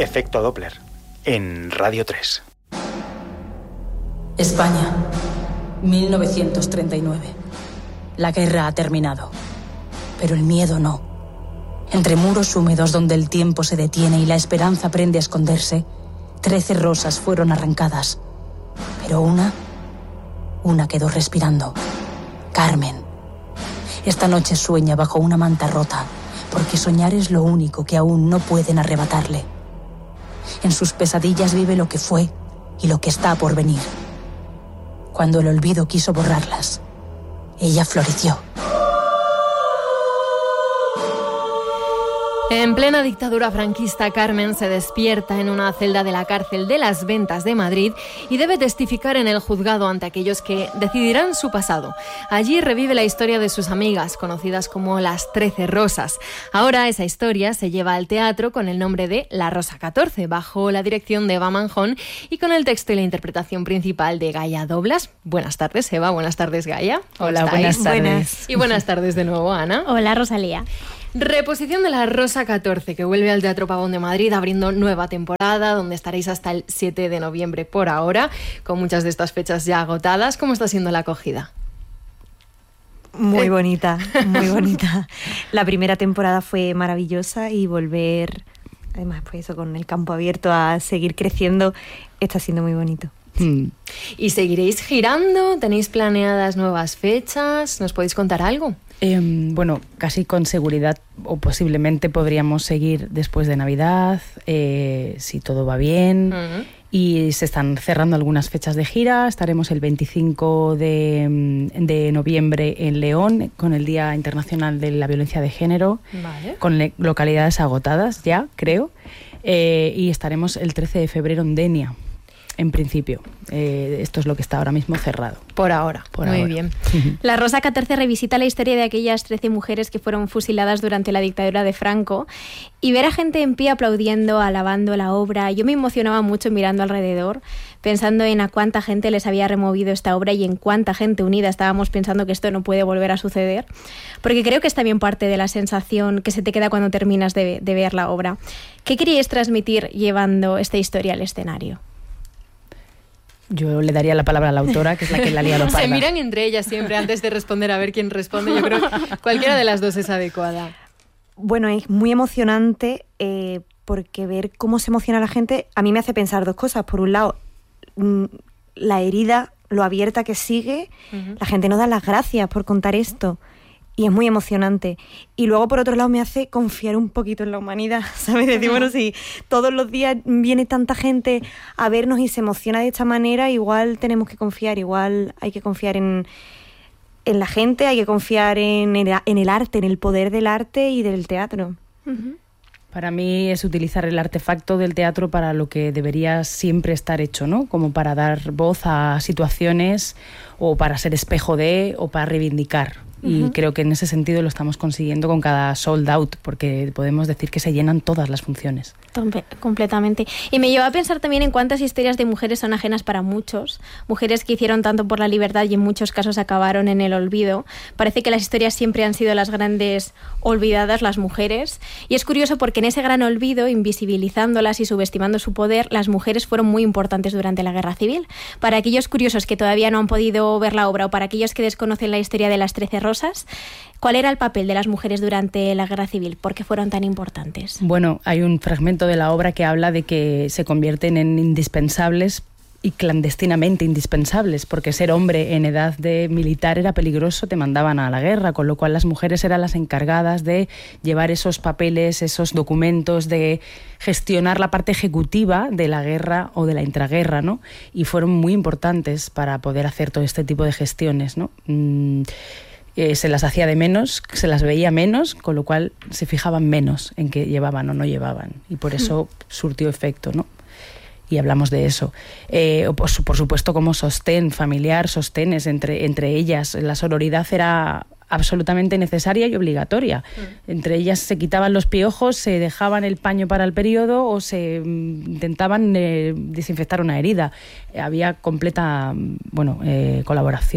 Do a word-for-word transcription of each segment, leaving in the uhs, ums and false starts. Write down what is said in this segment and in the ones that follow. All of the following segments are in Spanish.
Efecto Doppler, en Radio tres. España, mil novecientos treinta y nueve. La guerra ha terminado, pero el miedo no. Entre muros húmedos donde el tiempo se detiene y la esperanza aprende a esconderse, trece rosas fueron arrancadas. Pero una, una quedó respirando. Carmen. Esta noche sueña bajo una manta rota, porque soñar es lo único que aún no pueden arrebatarle. En sus pesadillas vive lo que fue y lo que está por venir. Cuando el olvido quiso borrarlas, ella floreció. En plena dictadura franquista, Carmen se despierta en una celda de la cárcel de Las Ventas de Madrid y debe testificar en el juzgado ante aquellos que decidirán su pasado. Allí revive la historia de sus amigas, conocidas como las Trece Rosas. Ahora esa historia se lleva al teatro con el nombre de La Rosa catorce, bajo la dirección de Eva Manjón y con el texto y la interpretación principal de Gaia Doblas. Buenas tardes, Eva. Buenas tardes, Gaia. Hola, buenas tardes. Buenas. Y buenas tardes de nuevo, Ana. Hola, Rosalía. Reposición de La Rosa catorce, que vuelve al Teatro Pavón de Madrid abriendo nueva temporada, donde estaréis hasta el siete de noviembre por ahora, con muchas de estas fechas ya agotadas. ¿Cómo está siendo la acogida? Muy bonita, muy bonita. La primera temporada fue maravillosa y volver, además, pues eso, con el campo abierto a seguir creciendo, está siendo muy bonito. Hmm. ¿Y seguiréis girando? ¿Tenéis planeadas nuevas fechas? ¿Nos podéis contar algo? Eh, bueno, casi con seguridad o posiblemente podríamos seguir después de Navidad, eh, si todo va bien. Uh-huh. Y se están cerrando algunas fechas de gira. Estaremos el veinticinco de, de noviembre en León, con el Día Internacional de la Violencia de Género, vale. Con le- localidades agotadas ya, creo. Eh, y estaremos el trece de febrero en Denia. En principio, eh, esto es lo que está ahora mismo cerrado. Por ahora, Por muy ahora. bien. La Rosa catorce revisita la historia de aquellas trece mujeres que fueron fusiladas durante la dictadura de Franco, y ver a gente en pie aplaudiendo, alabando la obra. Yo me emocionaba mucho mirando alrededor, pensando en a cuánta gente les había removido esta obra y en cuánta gente unida estábamos pensando que esto no puede volver a suceder, porque creo que es también parte de la sensación que se te queda cuando terminas de, de ver la obra. ¿Qué queríais transmitir llevando esta historia al escenario? Yo le daría la palabra a la autora, que es la que la lía lo parda. Se miran entre ellas siempre antes de responder a ver quién responde. Yo creo que cualquiera de las dos es adecuada. Bueno, es muy emocionante eh, porque ver cómo se emociona la gente a mí me hace pensar dos cosas. Por un lado, mmm, la herida, lo abierta que sigue, uh-huh. La gente nos da las gracias por contar esto. Y es muy emocionante. Y luego, por otro lado, me hace confiar un poquito en la humanidad, ¿sabes? Decir, bueno, si todos los días viene tanta gente a vernos y se emociona de esta manera, igual tenemos que confiar, igual hay que confiar en, en la gente, hay que confiar en el, en el arte, en el poder del arte y del teatro. Uh-huh. Para mí es utilizar el artefacto del teatro para lo que debería siempre estar hecho, ¿no? Como para dar voz a situaciones, o para ser espejo de, o para reivindicar. Y uh-huh. Creo que en ese sentido lo estamos consiguiendo con cada sold out, porque podemos decir que se llenan todas las funciones. Completamente. Y me lleva a pensar también en cuántas historias de mujeres son ajenas para muchos, mujeres que hicieron tanto por la libertad y en muchos casos acabaron en el olvido. Parece que las historias siempre han sido las grandes olvidadas, las mujeres, y es curioso porque en ese gran olvido, invisibilizándolas y subestimando su poder, las mujeres fueron muy importantes durante la Guerra Civil. Para aquellos curiosos que todavía no han podido ver la obra, o para aquellos que desconocen la historia de las Trece Rosas, ¿cuál era el papel de las mujeres durante la Guerra Civil? ¿Por qué fueron tan importantes? Bueno, hay un fragmento de la obra que habla de que se convierten en indispensables y clandestinamente indispensables, porque ser hombre en edad de militar era peligroso, te mandaban a la guerra, con lo cual las mujeres eran las encargadas de llevar esos papeles, esos documentos, de gestionar la parte ejecutiva de la guerra o de la intraguerra, ¿no? Y fueron muy importantes para poder hacer todo este tipo de gestiones, ¿no? Mm, Eh, se las hacía de menos, se las veía menos, con lo cual se fijaban menos en qué llevaban o no llevaban, y por eso surtió efecto, ¿no? Y hablamos de eso. Eh, por, por supuesto, como sostén familiar, sostenes entre, entre ellas. La sororidad era absolutamente necesaria y obligatoria. Mm. Entre ellas se quitaban los piojos, se dejaban el paño para el periodo o se mm, intentaban eh, desinfectar una herida. Eh, había completa, bueno, eh, colaboración.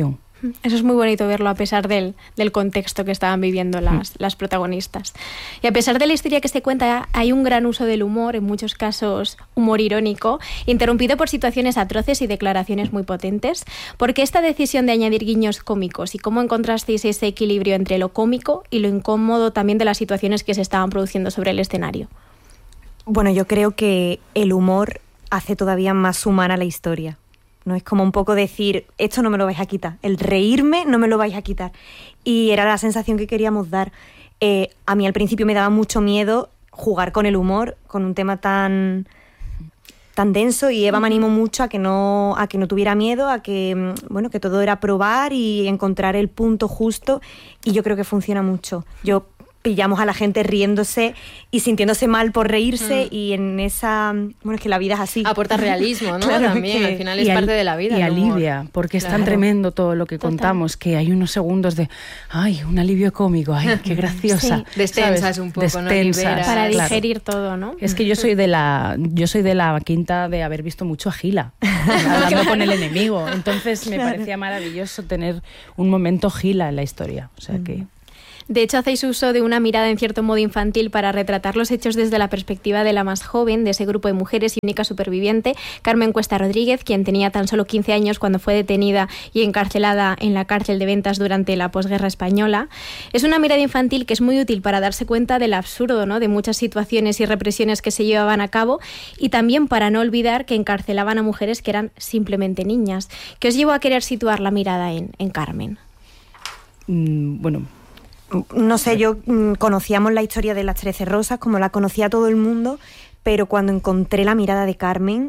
Eso es muy bonito verlo a pesar del, del contexto que estaban viviendo las, mm. las protagonistas. Y a pesar de la historia que se cuenta, hay un gran uso del humor, en muchos casos humor irónico, interrumpido por situaciones atroces y declaraciones muy potentes. ¿Por qué esta decisión de añadir guiños cómicos y cómo encontrasteis ese equilibrio entre lo cómico y lo incómodo también de las situaciones que se estaban produciendo sobre el escenario? Bueno, yo creo que el humor hace todavía más humana la historia. No es como un poco decir, esto no me lo vais a quitar, el reírme no me lo vais a quitar. Y era la sensación que queríamos dar. Eh, a mí al principio me daba mucho miedo jugar con el humor, con un tema tan, tan denso, y Eva me animó mucho a que no, a que no tuviera miedo, a que, bueno, que todo era probar y encontrar el punto justo, y yo creo que funciona mucho. Yo pillamos a la gente riéndose y sintiéndose mal por reírse, mm. y en esa... Bueno, es que la vida es así. Aporta realismo, ¿no? Claro, también, que, al final es parte al, de la vida. Y alivia, porque claro. es tan tremendo todo lo que Total. contamos, que hay unos segundos de, ay, un alivio cómico, ay, qué graciosa. Sí. Destensas un poco, Destensas, ¿no? Liberas. Para claro. digerir todo, ¿no? Es que yo soy de la yo soy de la quinta de haber visto mucho a Gila, hablando con el enemigo. Entonces me claro. parecía maravilloso tener un momento Gila en la historia. O sea que... De hecho, hacéis uso de una mirada en cierto modo infantil para retratar los hechos desde la perspectiva de la más joven de ese grupo de mujeres y única superviviente, Carmen Cuesta Rodríguez, quien tenía tan solo quince años cuando fue detenida y encarcelada en la cárcel de Ventas durante la posguerra española. Es una mirada infantil que es muy útil para darse cuenta del absurdo, ¿no?, de muchas situaciones y represiones que se llevaban a cabo, y también para no olvidar que encarcelaban a mujeres que eran simplemente niñas. ¿Qué os llevó a querer situar la mirada en, en Carmen? Mm, bueno... No sé, yo mmm, conocíamos la historia de las Trece Rosas, como la conocía todo el mundo, pero cuando encontré la mirada de Carmen,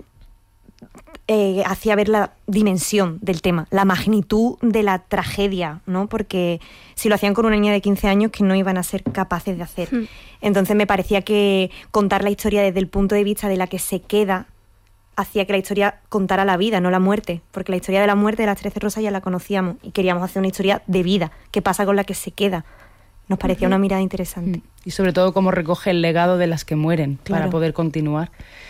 eh, hacía ver la dimensión del tema, la magnitud de la tragedia, ¿no? Porque si lo hacían con una niña de quince años, que no iban a ser capaces de hacer. Mm. Entonces me parecía que contar la historia desde el punto de vista de la que se queda hacía que la historia contara la vida, no la muerte, porque la historia de la muerte de las Trece Rosas ya la conocíamos y queríamos hacer una historia de vida, qué pasa con la que se queda. Nos parecía uh-huh. una mirada interesante. Y sobre todo cómo recoge el legado de las que mueren, claro. para poder continuar.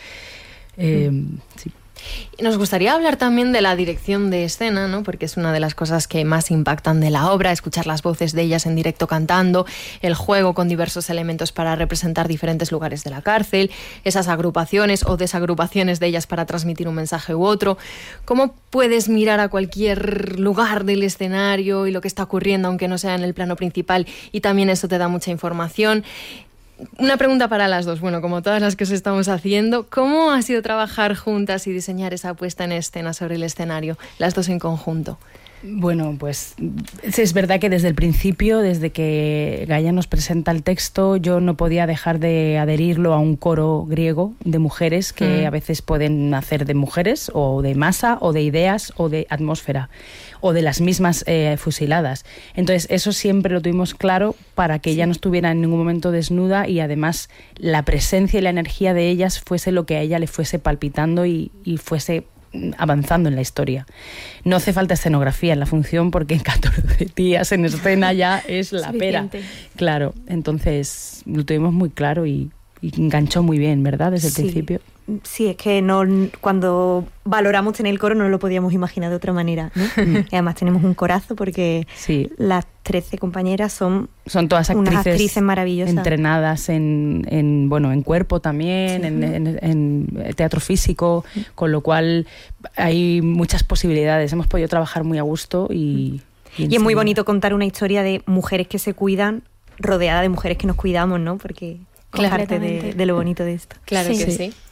Eh, uh-huh. sí. Nos gustaría hablar también de la dirección de escena, ¿no?, porque es una de las cosas que más impactan de la obra, escuchar las voces de ellas en directo cantando, el juego con diversos elementos para representar diferentes lugares de la cárcel, esas agrupaciones o desagrupaciones de ellas para transmitir un mensaje u otro. ¿Cómo puedes mirar a cualquier lugar del escenario y lo que está ocurriendo, aunque no sea en el plano principal, y también eso te da mucha información? Una pregunta para las dos, bueno, como todas las que os estamos haciendo, ¿cómo ha sido trabajar juntas y diseñar esa puesta en escena sobre el escenario, las dos en conjunto? Bueno, pues es verdad que desde el principio, desde que Gaia nos presenta el texto, yo no podía dejar de adherirlo a un coro griego de mujeres que mm. a veces pueden hacer de mujeres, o de masa, o de ideas, o de atmósfera, o de las mismas eh, fusiladas. Entonces eso siempre lo tuvimos claro, para que sí. ella no estuviera en ningún momento desnuda, y además la presencia y la energía de ellas fuese lo que a ella le fuese palpitando y, y fuese avanzando en la historia. No hace falta escenografía en la función, porque en catorce días en escena ya es la pera. Claro, entonces lo tuvimos muy claro y, y enganchó muy bien, ¿verdad? Desde el sí. principio. Sí, es que no, cuando valoramos tener el coro no lo podíamos imaginar de otra manera, ¿no? Y además tenemos un corazo, porque sí. las trece compañeras son, son todas actrices, unas actrices maravillosas, entrenadas en, en, bueno, en cuerpo también, sí. en, en, en teatro físico, con lo cual hay muchas posibilidades. Hemos podido trabajar muy a gusto y... Y, y es muy bonito contar una historia de mujeres que se cuidan, rodeada de mujeres que nos cuidamos, ¿no? Porque... es parte de, de lo bonito de esto. Claro sí. que sí.